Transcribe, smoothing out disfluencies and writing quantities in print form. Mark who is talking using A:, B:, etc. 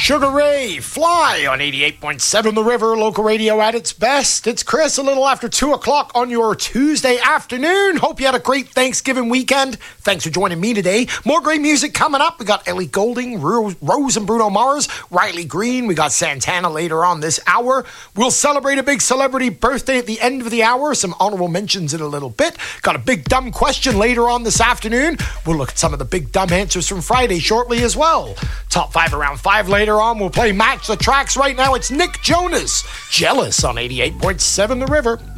A: Sugar Ray, Fly on 88.7 The River, local radio at its best. It's Chris, a little after 2 o'clock on your Tuesday afternoon. Hope you had a great Thanksgiving weekend. Thanks for joining me today. More great music coming up. We got Ellie Goulding, Rose and Bruno Mars, Riley Green. We got Santana later on this hour. We'll celebrate a big celebrity birthday at the end of the hour. Some honorable mentions in a little bit. Got a big dumb question later on this afternoon. We'll look at some of the big dumb answers from Friday shortly as well. Top 5 around 5 later on. We'll play Match the Tracks. Right now it's Nick Jonas, Jealous on 88.7 The River.